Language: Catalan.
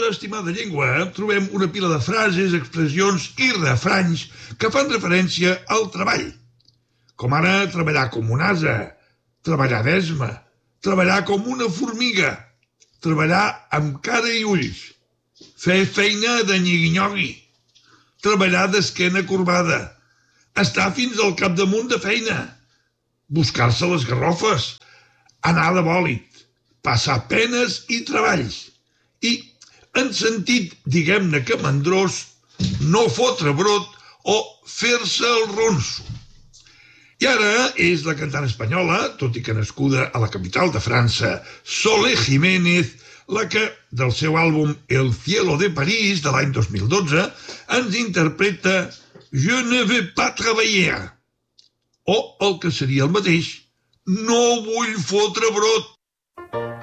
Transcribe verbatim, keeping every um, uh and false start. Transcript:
nostra estimada llengua trobem una pila de frases, expressions i refranys que fan referència al treball. Com ara treballar com un ase, treballar d'esma, treballar com una formiga, treballar amb cara i ulls, fer feina de nyigui-nyogui, treballar d'esquena corbada, estar fins al capdamunt de feina, buscar-se les garrofes, anar de bòlit, passar penes i treballs, i, en sentit, diguem-ne que mandrós, no fotre brot o fer-se el ronso. I ara és la cantant espanyola, tot i que nascuda a la capital de França, Solé Jiménez, la que, del seu àlbum El cielo de París, de l'any dos mil dotze, ens interpreta Je ne veux pas travailler, o el que seria el mateix, no vull fotre brot.